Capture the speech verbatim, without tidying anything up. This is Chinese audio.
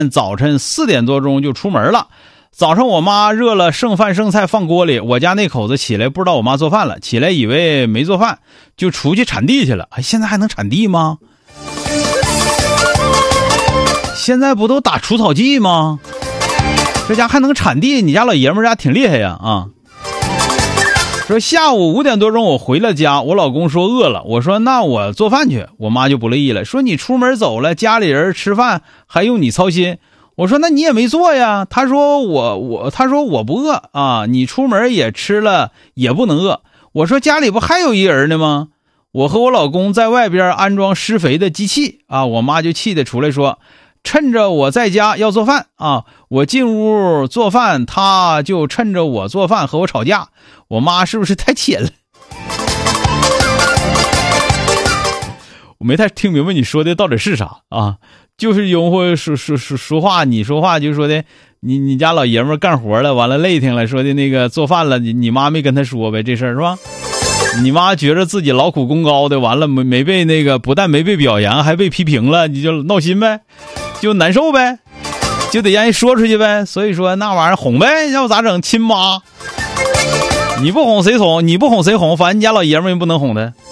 早晨四点多钟就出门了。早上我妈热了剩饭剩菜放锅里，我家那口子起来不知道我妈做饭了，起来以为没做饭，就出去铲地去了。哎，现在还能铲地吗？现在不都打除草剂吗？这家还能铲地，你家老爷们家挺厉害呀啊！说下午五点多钟我回了家，我老公说饿了，我说那我做饭去，我妈就不乐意了，说你出门走了，家里人吃饭还用你操心。我说那你也没做呀，他说我我他说我不饿啊，你出门也吃了也不能饿。我说家里不还有一人呢吗？我和我老公在外边安装施肥的机器啊，我妈就气得出来说，趁着我在家要做饭啊，我进屋做饭，他就趁着我做饭和我吵架。我妈是不是太浅了？我没太听明白你说的到底是啥啊？就是拥护说说说说话，你说话就说的你你家老爷们干活了，完了累挺了，说的那个做饭了，你你妈没跟他说呗，这事儿是吧？你妈觉着自己劳苦功高的，完了没没被那个不但没被表扬，还被批评了，你就闹心呗，就难受呗，就得让人说出去呗。所以说那玩意儿哄呗，要咋整？亲妈，你不哄谁哄？你不哄谁哄？反正你家老爷们儿也不能哄的。